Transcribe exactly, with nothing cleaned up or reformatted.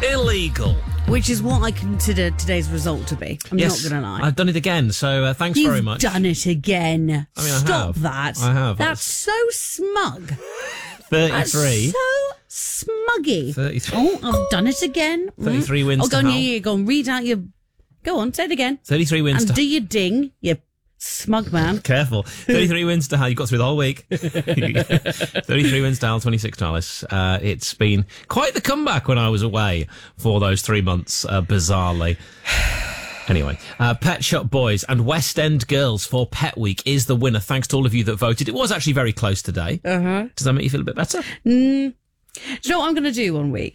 illegal. Which is what I consider today's result to be. I'm Yes, not going to lie. I've done it again, so uh, thanks You've very much. done it again. I mean, I Stop have. that. I have. That's so smug. thirty-three. That's so smuggy. thirty-three. Oh, I've done it again. thirty-three wins Oh, to go on, Hal. yeah, yeah, go on, read out your... Go on, say it again. thirty-three wins And to do your ding, you smug man. Careful. thirty-three wins to Hal. You got through the whole week. thirty-three wins to Hal, twenty-six to Alice. Uh, it's been quite the comeback when I was away for those three months, uh, bizarrely. Anyway, uh, Pet Shop Boys and West End Girls for Pet Week is the winner. Thanks to all of you that voted. It was actually very close today. Uh-huh. Does that make you feel a bit better? Mm. Do you know what I'm going to do one week?